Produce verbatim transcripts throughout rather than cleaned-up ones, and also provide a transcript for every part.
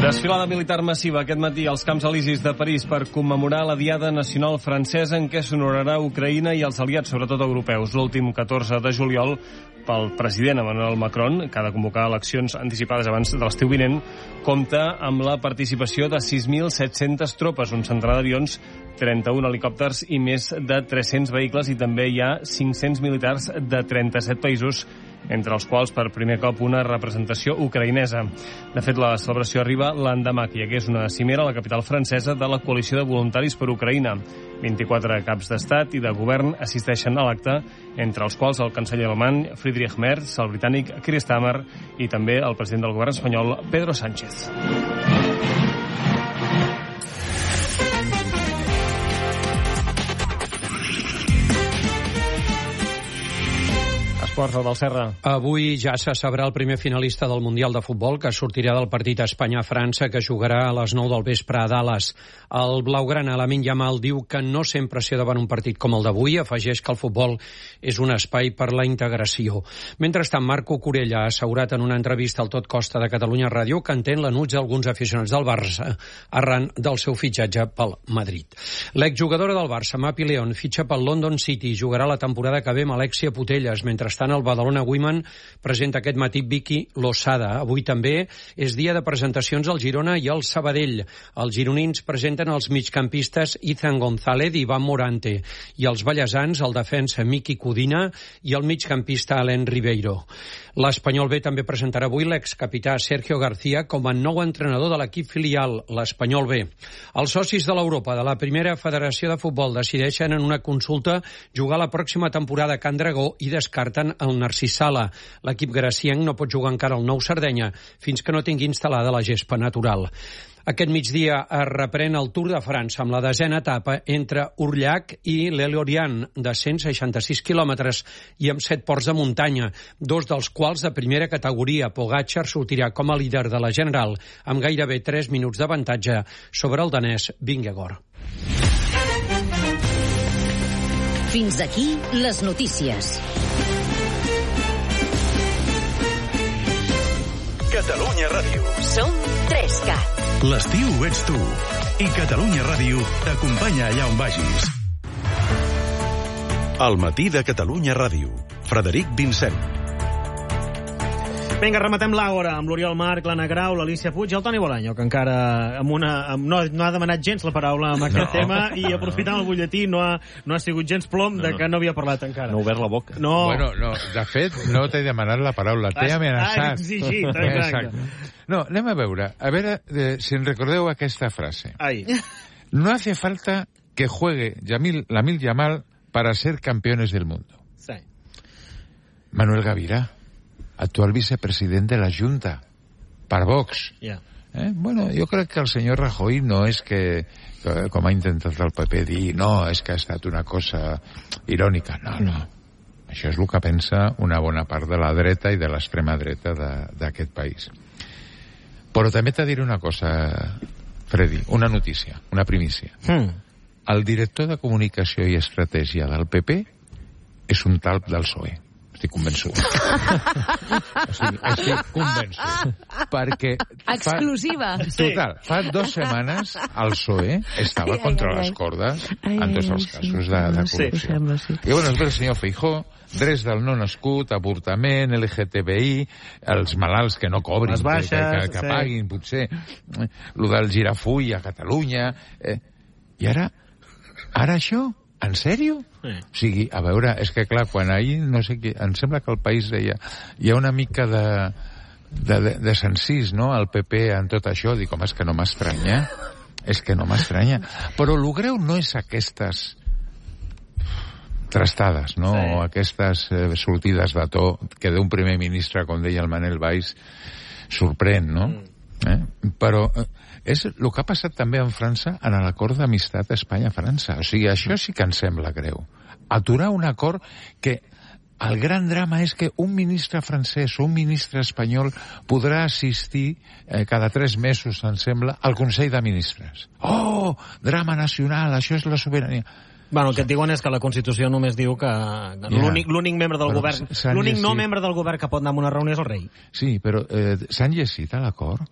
Desfilada militar massiva aquest matí als Camps Elisis de París per commemorar la Diada Nacional Francesa en què s'honorarà Ucraïna i els aliats, sobretot europeus. L'últim catorze de juliol, pel president Emmanuel Macron, que ha de convocar eleccions anticipades abans de l'estiu vinent, compta amb la participació de sis mil set-centes tropes, un centenar d'avions, trenta-un helicòpters i més de tres-cents vehicles, i també hi ha cinc-cents militars de trenta-set països, entre els quals per primer cop una representació ucraïnesa. De fet, la celebració arriba l'endemà que hi hagués una cimera a la capital francesa de la coalició de voluntaris per Ucraïna. vint-i-quatre caps d'estat i de govern assisteixen a l'acte, entre els quals el canceller alemany Friedrich Merz, el britànic Keir Starmer i també el president del govern espanyol Pedro Sánchez. Esports, del Serra. Avui ja se sabrà el primer finalista del Mundial de Futbol, que sortirà del partit Espanya-França, que jugarà a les nou del vespre a Dallas. El blaugrana, Lamine Yamal, diu que no sempre s'hi ha davant un partit com el d'avui. Afegeix que el futbol és un espai per la integració. Mentrestant, Marco Corella ha assegurat en una entrevista al Tot Costa de Catalunya Ràdio que entén l'enuig d'alguns aficionats del Barça arran del seu fitxatge pel Madrid. L'exjugadora del Barça, Mapi León, fitxa pel London City i jugarà la temporada que ve amb Alexia Putellas. Mentrestant, el Badalona Women presenta aquest matí Vicky Losada. Avui també és dia de presentacions al Girona i al Sabadell. Els gironins presenten els migcampistes Ethan González i Ivan Morante i els ballesans el defensa Miki Codina i el migcampista Alain Ribeiro. L'Espanyol B també presentarà avui l'excapità Sergio García com a nou entrenador de l'equip filial, l'Espanyol B. Els socis de l'Europa de la primera federació de futbol decideixen en una consulta jugar la pròxima temporada a Can Dragó i descarten el Narcís Sala. L'equip gracienc no pot jugar encara al Nou Sardenya fins que no tingui instal·lada la gespa natural. Aquest migdia es reprèn el Tour de França amb la desena etapa entre Urllac i l'Elorian, de cent seixanta-sis quilòmetres i amb set ports de muntanya, dos dels quals de primera categoria. Pogačar sortirà com a líder de la general amb gairebé tres minuts d'avantatge sobre el danès Vingegaard. Fins aquí les notícies. Catalunya Ràdio. Som tres cat. L'estiu ets tu. I Catalunya Ràdio t'acompanya allà on vagis. El matí de Catalunya Ràdio. Frederic Vincent. Vinga, rematem l'hora amb l'Oriol Marc, l'Anna Grau, l'Alícia Puig i el Toni Bolaño, que encara amb una, amb, no, no ha demanat gens la paraula amb aquest no. tema i aprofitant el butlletí no ha, no ha sigut gens plom de que no havia parlat encara. No ha obert la boca. No. Bueno, no, de fet, no t'he demanat la paraula, t'he amenaçat. Ah, exigit, exacte. No, anem a veure, a veure eh, si en recordeu aquesta frase. Ai. No hace falta que juegue Yamil, Lamine Yamal para ser campeones del mundo. Sí. Manuel Gavirà, actual vicepresident de la Junta, per Vox. Yeah. Eh? Bueno, jo crec que el senyor Rajoy no és que, que, com ha intentat el P P dir, no, és que ha estat una cosa irònica. No, no. Això és el que pensa una bona part de la dreta i de l'extrema dreta d'aquest país. Però també t'he de dir una cosa, Freddy, una notícia, una primícia. Hmm. El director de Comunicació i Estratègia del P P és un tal del P S O E. Estic convençut. O sigui, estic convençut. Perquè... Exclusiva. Fa, total, fa dues setmanes el P S O E estava contra les cordes en tots els casos de, de corrupció. I bueno, és el senyor Feijóo, drets del no nascut, avortament, L G T B I, els malalts que no cobrin, les baixes, que, que, que paguin, potser, el del girafull a Catalunya... Eh, I ara, ara això? En sèrio? Sí. O sigui, a veure, és que clar, quan ahir, no sé què, em sembla que el país deia, hi ha una mica de, de, de, de sensís, no?, al P P en tot això. Dic, home, és que no m'estranya, és que no m'estranya. Però el greu no és aquestes trastades, no?, sí. O aquestes eh, sortides de to que d'un primer ministre, com deia el Manel Valls, sorprèn, no? Mm. Eh? Però eh, és el que ha passat també en França en l'acord d'amistat Espanya-França. O sigui, això sí que em sembla greu. Aturar un acord que el gran drama és que un ministre francès o un ministre espanyol podrà assistir eh, cada tres mesos, em sembla, al Consell de Ministres. Oh, drama nacional, això és la sobirania. Bueno, el que et diuen és que la Constitució només diu que l'únic yeah. l'únic membre del però govern, l'únic no membre del govern que pot anar a una reunió és el rei. Sí, però eh, s'han llegit a l'acord? Mm.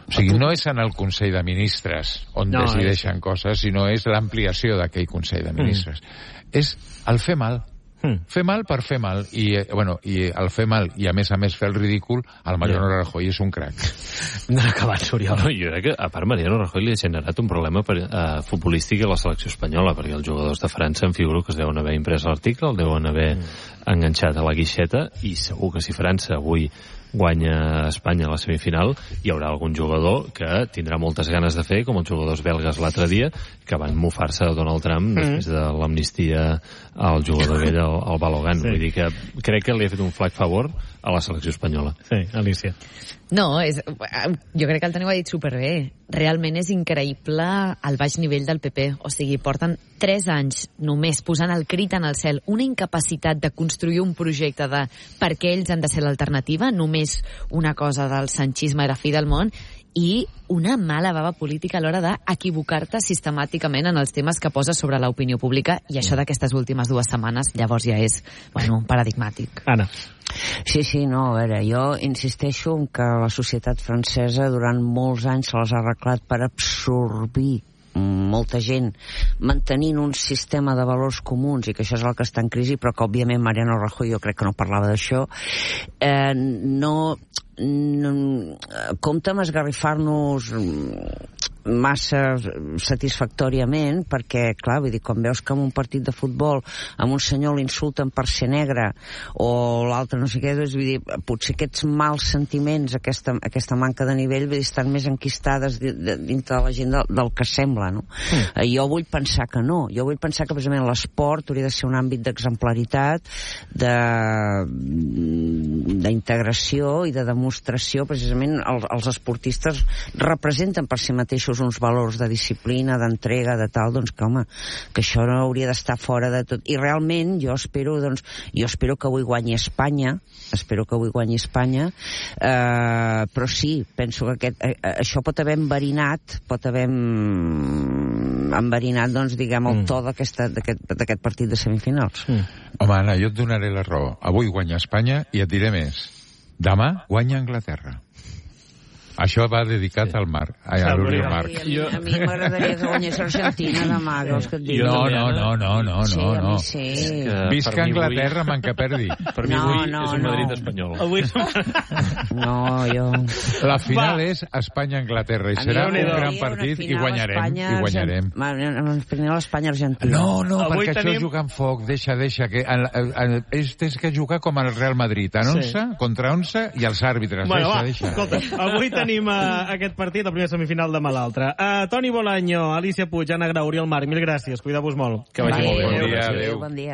O sigui, no és en el Consell de Ministres on no, decideixen és... coses, sinó és l'ampliació d'aquell Consell de Ministres. Mm. És el fer mal. Mm. Fer mal per fer mal. I, bueno, i el fer mal i, a més a més, fer el ridícul, el Mariano yeah. Rajoy és un crac. No ha acabat, Oriol. No, jo crec que, a part, Mariano Rajoy li ha generat un problema per, uh, futbolístic a la selecció espanyola, perquè els jugadors de França em figuro que es deuen haver imprès l'article, el deuen haver mm. enganxat a la guixeta, i segur que si França avui guanya Espanya a la semifinal, hi haurà algun jugador que tindrà moltes ganes de fer, com els jugadors belgues l'altre dia, que van mofar-se a Donald Trump mm. després de l'amnistia al jugador vell, al, al Balogan. Sí. Vull dir que crec que li ha fet un flac favor a la selecció espanyola. Sí, Alicia. No, és, jo crec que el Toni ho ha dit superbé. Realment és increïble el baix nivell del P P. O sigui, porten tres anys només posant el crit en el cel, una incapacitat de construir un projecte de per què ells han de ser l'alternativa, només una cosa del sanchisme era fi del món, i una mala bava política a l'hora d'equivocar-te sistemàticament en els temes que poses sobre l'opinió pública, i això d'aquestes últimes dues setmanes llavors ja és, bueno, paradigmàtic. Anna. Sí, sí, no, a veure, jo insisteixo en que la societat francesa durant molts anys se les ha arreglat per absorbir molta gent, mantenint un sistema de valors comuns, i que això és el que està en crisi, però que òbviament Mariano Rajoy jo crec que no parlava d'això. Eh, no, no compte amb esgarrifar-nos massa satisfactòriament, perquè, clar, vull dir, quan veus que en un partit de futbol amb un senyor l'insulten per ser negre o l'altre no sé què, doncs, vull dir, potser aquests mals sentiments, aquesta, aquesta manca de nivell, vull dir, estan més enquistades dintre de la gent del, del que sembla, no? Mm. Jo vull pensar que no, jo vull pensar que precisament l'esport hauria de ser un àmbit d'exemplaritat, de d'integració i de demostració. Precisament els, els esportistes representen per si mateixos uns valors de disciplina, d'entrega, de tal, doncs que, home, que això no hauria d'estar fora de tot. I realment jo espero, doncs, jo espero que avui guanyi Espanya, espero que avui guanyi Espanya, eh, però sí, penso que aquest, eh, això pot haver enverinat, pot haver enverinat, doncs, diguem, el to d'aquest partit de semifinals. Mm. Home, Anna, jo et donaré la raó. Avui guanya Espanya i et diré més. Demà guanya Anglaterra. Això va dedicat sí. al Marc, a, a l'Oriol Marc. Sí, a mi m'agradaria que guanyés Argentina demà, veus que et dic. No, no, no, no, no, sí, no. no. Sí. Visca Anglaterra, man que perdi. Per mi no, avui no, és un no. Madrid espanyol. Avui... No, jo... La final va. És Espanya-Anglaterra i serà un gran partit i guanyarem. I guanyarem. Una final Espanya-Argentina. No, no, avui perquè tenim... això és jugar amb foc. Deixa, deixa. Que en, en, en, ells tens que jugar com el Real Madrid, en onze sí. contra onze i els àrbitres. Bueno, deixa, va, deixa. Escolta, avui tenim uh, aquest partit, la primera semifinal demà l'altra. Uh, Toni Bolaño, Alicia Puig, Anna Grau, Oriol Marc, mil gràcies, cuideu-vos molt. Que vagi molt bé. Bon dia, adéu. Bon dia.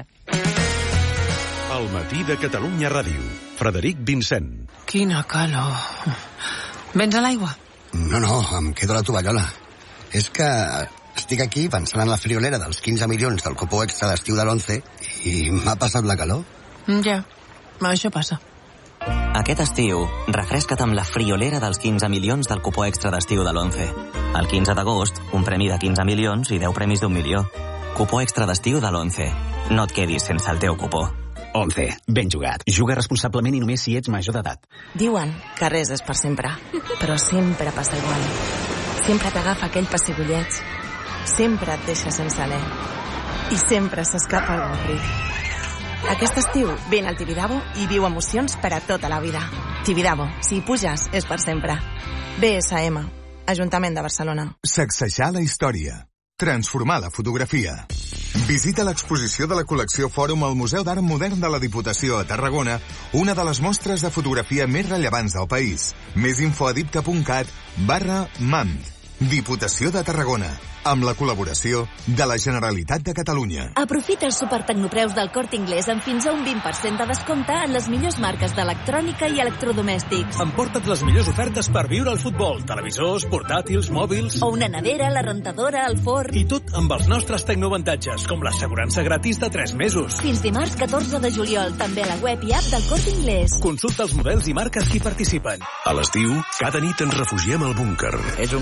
El matí de Catalunya Ràdio. Frederic Vincent. Quina calor. Vens a l'aigua? No, no, em quedo a la tovallola. És que estic aquí pensant en la friolera dels quinze milions del cupó extra d'estiu de l'onze i m'ha passat la calor. Ja, això passa. Aquest estiu, refresca't amb la friolera dels quinze milions del cupó extra d'estiu de l'onze. El quinze d'agost, un premi de quinze milions i deu premis d'un milió. Cupó extra d'estiu de l'onze. No et quedis sense el teu cupó. onze. Ben jugat. Juga responsablement i només si ets major d'edat. Diuen que res és per sempre, però sempre passa igual. Sempre t'agafa aquell pessigolleig. Sempre et deixa sense alè. I sempre s'escapa algun crit. Aquest estiu, vine al Tibidabo i viu emocions per a tota la vida. Tibidabo, si hi puges, és per sempre. B S M, Ajuntament de Barcelona. Sacsejar la història. Transformar la fotografia. Visita l'exposició de la col·lecció Fòrum al Museu d'Art Modern de la Diputació a Tarragona, una de les mostres de fotografia més rellevants del país. Més info a dipta.cat barra MAMD. Diputació de Tarragona, amb la col·laboració de la Generalitat de Catalunya. Aprofita els supertecnopreus del Corte Inglés amb fins a un vint per cent de descompte en les millors marques d'electrònica i electrodomèstics. Emporta't les millors ofertes per viure al futbol, televisors, portàtils, mòbils... O una nevera, la rentadora, el forn... I tot amb els nostres tecnoavantatges, com l'assegurança gratis de tres mesos. Fins dimarts catorze de juliol, també a la web i app del Corte Inglés. Consulta els models i marques que hi participen. A l'estiu, cada nit ens refugiem al búnquer. És un gran aficionat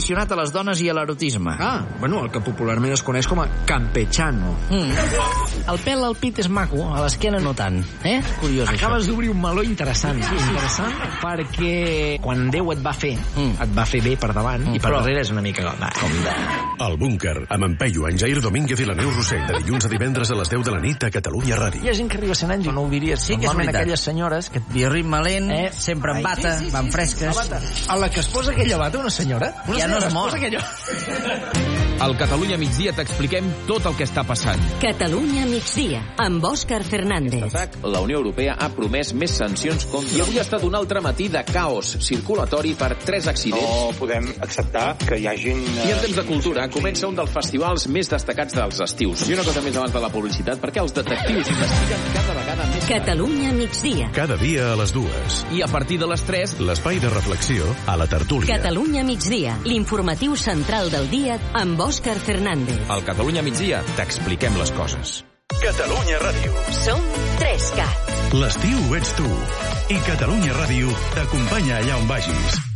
aficionat a les dones i a l'erotisme. Ah, bueno, el que popularment es coneix com a campechano. Mm. El pèl al pit és maco, a l'esquena no tant. Eh? Curiós, Acabes això. d'obrir un meló interessant. Sí, sí. Interessant perquè quan Déu et va fer, mm. et va fer bé per davant mm. i per Però... darrere és una mica va, com de... El búnquer, amb en Peyu, en Jair Domínguez i la Neus Rossell, de dilluns a divendres a les deu de la nit a Catalunya Ràdio. Hi ha gent que arriba a cent anys i no ho diries. Sí que és veritat. Aquelles senyores que... Bioritme lent, eh? sempre en bata, sí, sí, sí, van fresques. Sí, sí. A la que es posa aquella bata, una senyora? Una ja senyora no es mor. Aquella... Al Catalunya migdia t'expliquem tot el que està passant. Catalunya migdia, amb Òscar Fernández. La Unió Europea ha promès més sancions contra... I avui ha estat un altre matí de caos circulatori per tres accidents. No podem acceptar que hi hagin... I en temps de cultura comença un dels festivals més destacats dels estius. I una cosa més abans de la publicitat, perquè els detectius investiguen cada vegada més... Catalunya migdia. Cada dia a les dues. I a partir de les tres... L'espai de reflexió a la tertúlia. Catalunya migdia, l'informatiu central del dia amb Òscar Fernández. Al Catalunya migdia t'expliquem les coses. Catalunya Ràdio. Som tres cat. L'estiu ets tu. I Catalunya Ràdio t'acompanya allà on vagis.